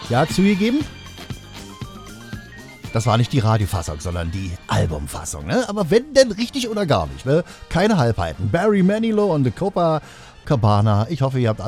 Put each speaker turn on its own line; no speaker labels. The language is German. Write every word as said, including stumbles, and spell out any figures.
Ja, zugegeben, das war nicht die Radiofassung, sondern die Albumfassung, ne? Aber wenn denn richtig oder gar nicht, ne? Keine Halbheiten. Barry Manilow und The Copacabana. Ich hoffe, ihr habt alle